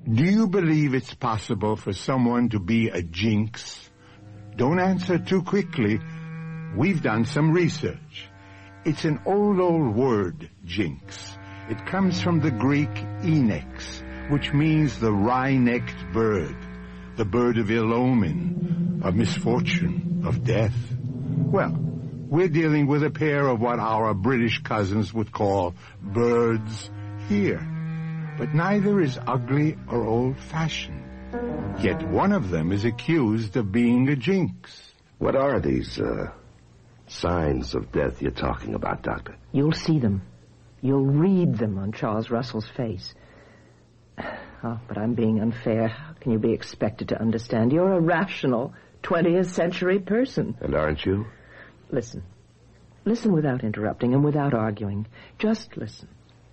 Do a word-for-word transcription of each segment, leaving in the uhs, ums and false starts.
Do you believe it's possible for someone to be a jinx? Don't answer too quickly. We've done some research. It's an old, old word, jinx. It comes from the Greek enex, which means the wry-necked bird, the bird of ill omen, of misfortune, of death. Well, we're dealing with a pair of what our British cousins would call birds here. But neither is ugly or old-fashioned. Yet one of them is accused of being a jinx. What are these, uh, signs of death you're talking about, Doctor? You'll see them. You'll read them on Charles Russell's face. Oh, but I'm being unfair. How can you be expected to understand? You're a rational twentieth century person. And aren't you? Listen. Listen without interrupting and without arguing. Just listen.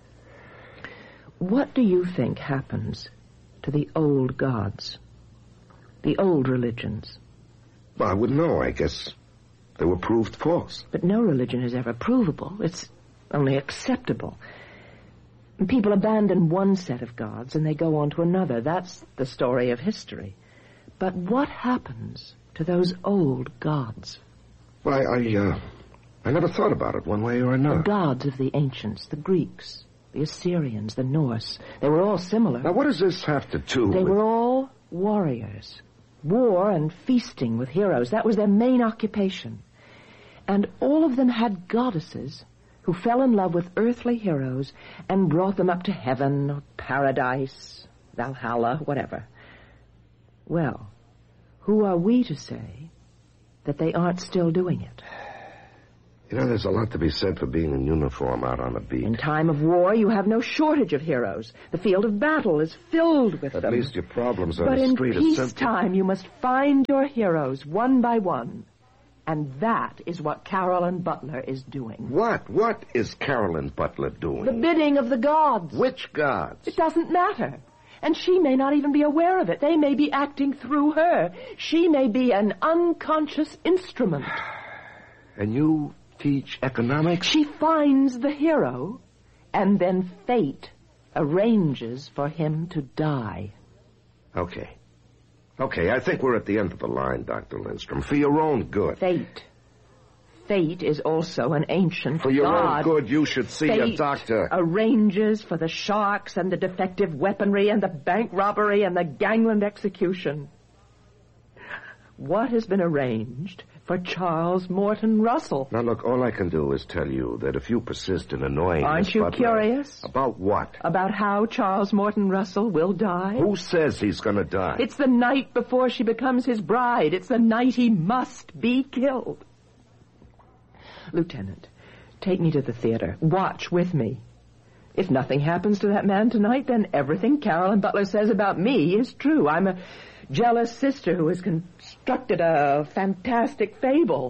What do you think happens to the old gods? The old religions? Well, I wouldn't know. I guess they were proved false. But no religion is ever provable. It's only acceptable. People abandon one set of gods and they go on to another. That's the story of history. But what happens to those old gods? Well, I, I, uh, I never thought about it one way or another. The gods of the ancients, the Greeks, the Assyrians, the Norse, they were all similar. Now, what does this have to do They with... were all warriors. War and feasting with heroes, that was their main occupation. And all of them had goddesses who fell in love with earthly heroes and brought them up to heaven or paradise, Valhalla, whatever. Well, who are we to say that they aren't still doing it? You know, there's a lot to be said for being in uniform out on the beat. In time of war, you have no shortage of heroes. The field of battle is filled with At them. At least your problems on but the street are simple. But in peacetime, you must find your heroes one by one. And that is what Carolyn Butler is doing. What? What is Carolyn Butler doing? The bidding of the gods. Which gods? It doesn't matter. And she may not even be aware of it. They may be acting through her. She may be an unconscious instrument. And you teach economics? She finds the hero, and then fate arranges for him to die. Okay. Okay, I think we're at the end of the line, Doctor Lindstrom. For your own good. Fate. Fate is also an ancient For your god. own good, you should see Fate a doctor. Arranges for the sharks and the defective weaponry and the bank robbery and the gangland execution. What has been arranged for Charles Morton Russell? Now, look, all I can do is tell you that if you persist in annoying Aren't Miss you Butler... curious? About what? About how Charles Morton Russell will die? Who says he's going to die? It's the night before she becomes his bride. It's the night he must be killed. Lieutenant, take me to the theater. Watch with me. If nothing happens to that man tonight, then everything Carolyn Butler says about me is true. I'm a jealous sister who has constructed a fantastic fable.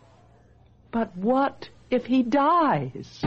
But what if he dies?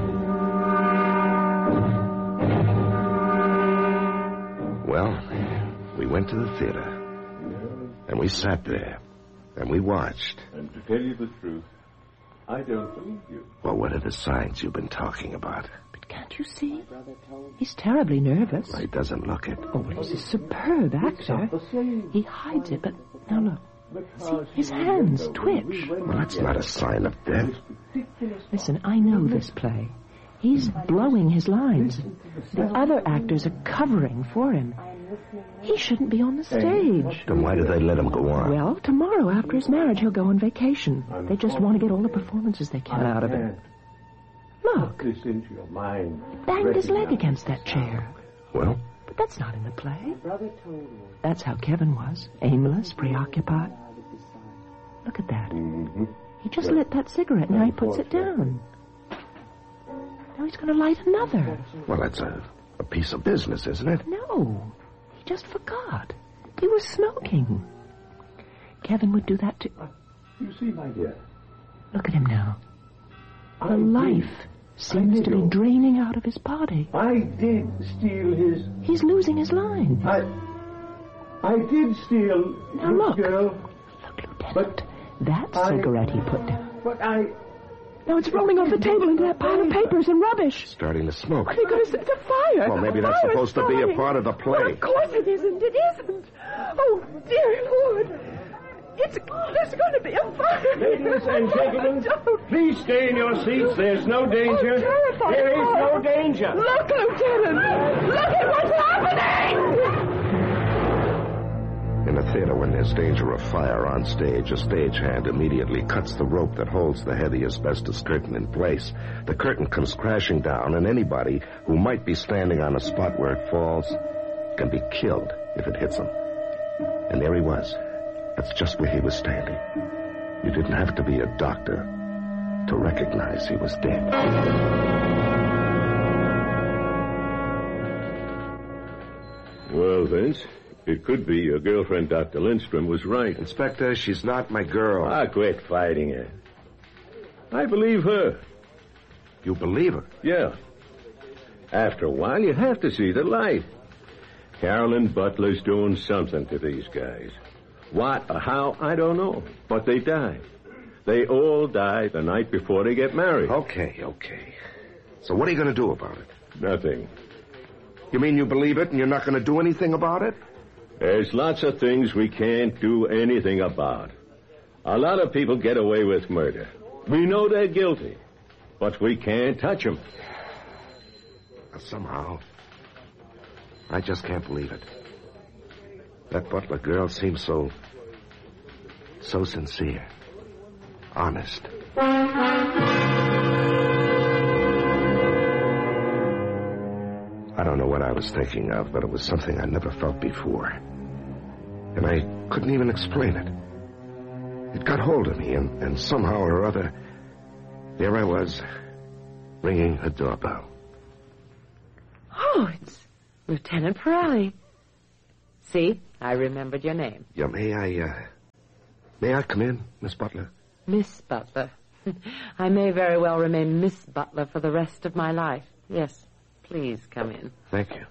Well, we went to the theater, and we sat there, and we watched. And to tell you the truth, I don't believe you. Well, what are the signs you've been talking about? But can't you see? He's terribly nervous. Well, he doesn't look it. Oh, well, he's a superb actor. He hides it, but now look. See, his hands twitch. Well, that's not a sign of death. Listen, I know this play. He's blowing his lines. The other actors are covering for him. He shouldn't be on the stage. Then why do they let him go on? Well, tomorrow after his marriage, he'll go on vacation. They just want to get all the performances they can out of him. Look. This into your mind. He banged his leg against that chair. Well? But that's not in the play. That's how Kevin was. Aimless, preoccupied. Look at that. Mm-hmm. He just lit that cigarette, now he puts it down. Now he's going to light another. Well, that's a, a piece of business, isn't it? No. He just forgot. He was smoking. Kevin would do that too. You see, my dear. Look at him now. I The life did. seems to be know. draining out of his body. I did steal his... He's losing his line. I... I did steal... Now this look. Girl, Look, Lieutenant. But that I- cigarette he put down. but I... Now it's rolling off the table into that pile of papers and rubbish. Starting to smoke. My goodness, it's a fire. Well, maybe A that's fire supposed to be a starting. part of the play. Well, of course it isn't. It isn't. Oh, dear Lord. It's, there's going to be a fire. Ladies and gentlemen, Don't. please stay in your seats. There's no danger. Oh, terrifying. There is no Oh. danger. Look, Lieutenant. Look at what's happening. In a theater, when there's danger of fire on stage, a stagehand immediately cuts the rope that holds the heavy asbestos curtain in place. The curtain comes crashing down, and anybody who might be standing on a spot where it falls can be killed if it hits him. And there he was. That's just where he was standing. You didn't have to be a doctor to recognize he was dead. Well, Vince, it could be your girlfriend, Doctor Lindstrom, was right. Inspector, she's not my girl. Ah, quit fighting her. I believe her. You believe her? Yeah. After a while, you have to see the light. Carolyn Butler's doing something to these guys. What or how, I don't know. But they die. They all die the night before they get married. Okay, okay. So what are you going to do about it? Nothing. You mean you believe it and you're not going to do anything about it? There's lots of things we can't do anything about. A lot of people get away with murder. We know they're guilty, but we can't touch them. Somehow, I just can't believe it. That Butler girl seems so, so sincere, honest. I don't know what I was thinking of, but it was something I never felt before. And I couldn't even explain it. It got hold of me, and, and somehow or other, there I was, ringing a doorbell. Oh, it's Lieutenant Pirelli. See, I remembered your name. Yeah, may I, uh, may I come in, Miss Butler? Miss Butler. I may very well remain Miss Butler for the rest of my life. Yes, please come in. Thank you.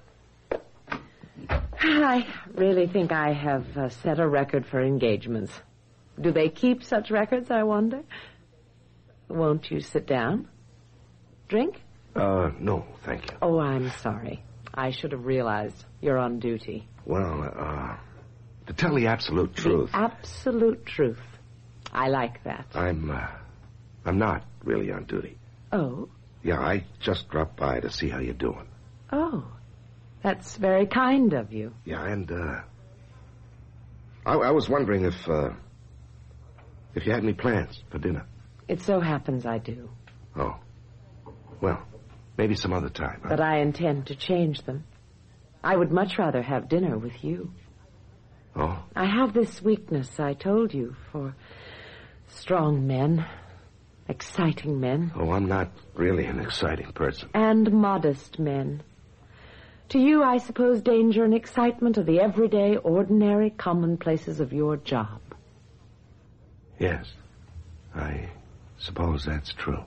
I really think I have uh, set a record for engagements. Do they keep such records, I wonder? Won't you sit down? Drink? Uh, no, thank you. Oh, I'm sorry. I should have realized you're on duty. Well, uh, to tell the absolute truth, The absolute truth. I like that. I'm, uh, I'm not really on duty. Oh? Yeah, I just dropped by to see how you're doing. Oh. That's very kind of you. Yeah, and, uh, I, I was wondering if, uh, if you had any plans for dinner. It so happens I do. Oh. Well, maybe some other time. Huh? But I intend to change them. I would much rather have dinner with you. Oh? I have this weakness, I told you, for strong men, exciting men. Oh, I'm not really an exciting person. And modest men. To you, I suppose danger and excitement are the everyday, ordinary commonplaces of your job. Yes, I suppose that's true.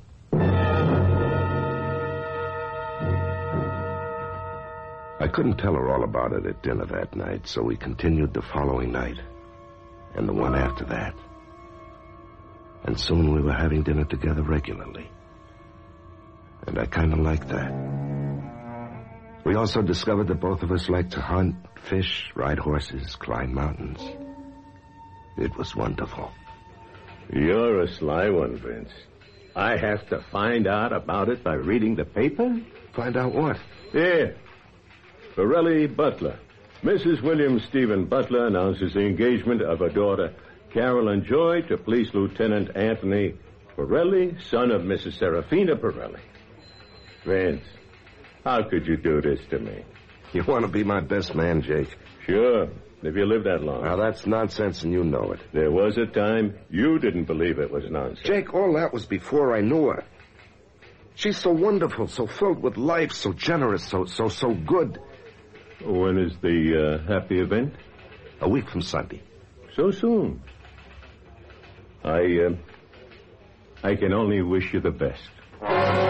I couldn't tell her all about it at dinner that night, so we continued the following night, and the one after that. And soon we were having dinner together regularly. And I kind of liked that. We also discovered that both of us liked to hunt, fish, ride horses, climb mountains. It was wonderful. You're a sly one, Vince. I have to find out about it by reading the paper? Find out what? Here. Pirelli Butler. Missus William Stephen Butler announces the engagement of her daughter, Carolyn Joy, to Police Lieutenant Anthony Pirelli, son of Missus Serafina Pirelli. Vince, how could you do this to me? You want to be my best man, Jake? Sure, if you live that long. Now, that's nonsense, and you know it. There was a time you didn't believe it was nonsense. Jake, all that was before I knew her. She's so wonderful, so filled with life, so generous, so, so, so good. When is the uh, happy event? A week from Sunday. So soon. I, uh, I can only wish you the best.